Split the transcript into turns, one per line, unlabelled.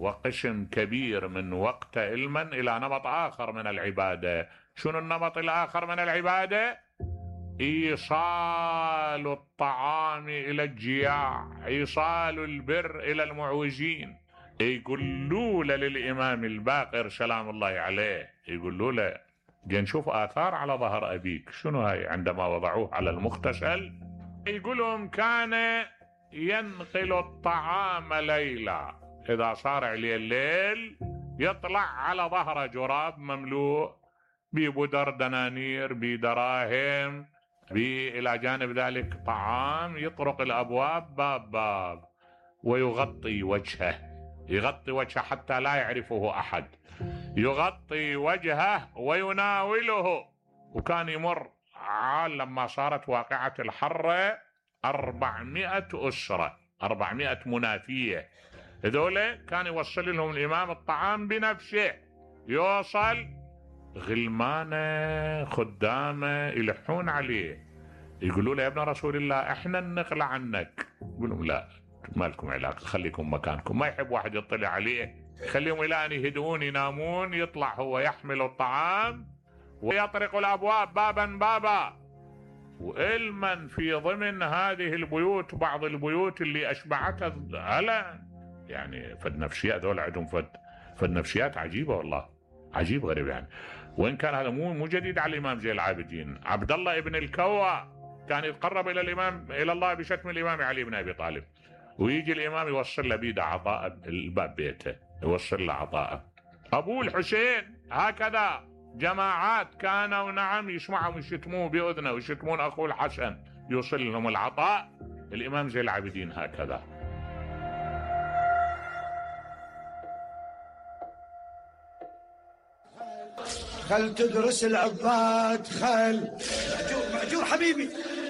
وقسم كبير من وقت علما إلى نمط آخر من العبادة. شنو النمط الآخر من العبادة؟ إيصال الطعام إلى الجياع، إيصال البر إلى المعوزين. يقولوا له للإمام الباقر سلام الله عليه، يقولوا له جي نشوف آثار على ظهر أبيك، شنو هاي؟ عندما وضعوه على المغتسل يقولهم كان ينقل الطعام ليلا، إذا صار عليه الليل يطلع على ظهر جراب مملوء ببدر دنانير بدراهم، إلى جانب ذلك طعام، يطرق الأبواب باب باب ويغطي وجهه، يغطي وجهه حتى لا يعرفه أحد، يغطي وجهه ويناوله. وكان يمر لما صارت واقعة الحرة 400 أسرة، 400 منافية، هذول كان يوصل لهم الإمام الطعام بنفسه، يوصل غلمانه خدامه يلحون عليه، يقولوا له يا ابن رسول الله احنا نقلع عنك، يقول لهم لا ما لكم علاقة، خليكم مكانكم. ما يحب واحد يطلع عليه، خليهم إلى أن يهدؤون ينامون، يطلع هو يحمل الطعام ويطرق الأبواب بابا بابا. وإلمن في ضمن هذه البيوت بعض البيوت اللي أشبعتها هلا، يعني فد نفسيات ذول عندهم فد نفسيات عجيبة والله، عجيب غريب يعني. وإن كان هذا مو جديد على الإمام زين العابدين، عبد الله ابن الكوى كان يتقرب إلى الإمام إلى الله بشتم الإمام علي بن أبي طالب، ويجي الإمام يوصل له بيده عطاء الباب بيته، يوصل له عطاء. أبو الحسين هكذا جماعات كانوا نعم يسمعهم يشتموه بأذنه ويشتمون أخوه الحسن، يوصل لهم العطاء. الإمام زين العابدين هكذا.
خل تدرس العباد، خل مأجور حبيبي.